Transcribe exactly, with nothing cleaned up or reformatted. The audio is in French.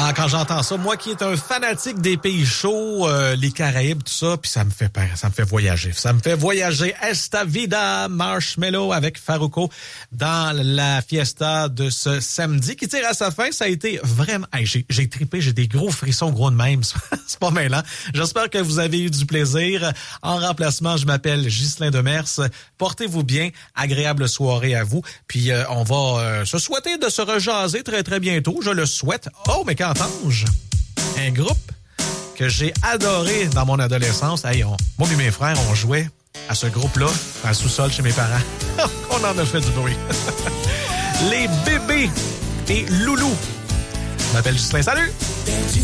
Ah, quand j'entends ça, moi qui est un fanatique des pays chauds, euh, les Caraïbes, tout ça, puis ça me fait peur, ça me fait voyager. Ça me fait voyager. Esta Vida Marshmello avec Farruko dans la fiesta de ce samedi qui tire à sa fin. Ça a été vraiment... Hey, j'ai, j'ai trippé, j'ai des gros frissons gros de même. C'est pas mêlant. J'espère que vous avez eu du plaisir. En remplacement, je m'appelle Ghislain Demers. Portez-vous bien. Agréable soirée à vous. Puis euh, on va euh, se souhaiter de se rejaser très, très bientôt. Je le souhaite. Oh, mais qu'entends-je? Un groupe que j'ai adoré dans mon adolescence. Hey, on, moi et mes frères, on jouait à ce groupe-là, dans le sous-sol chez mes parents. On en a fait du bruit. Les bébés et Loulou. Je m'appelle Ghislain. Salut!